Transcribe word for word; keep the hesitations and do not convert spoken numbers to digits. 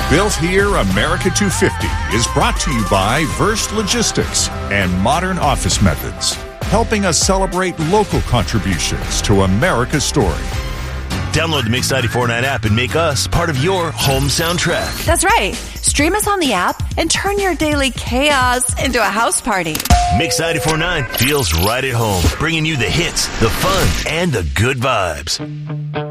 Built Here America two fifty is brought to you by Verst Logistics and Modern Office Methods, helping us celebrate local contributions to America's story. Download the Mix ninety-four point nine app and make us part of your home soundtrack. That's right. Stream us on the app and turn your daily chaos into a house party. Mix ninety-four point nine feels right at home, bringing you the hits, the fun, and the good vibes.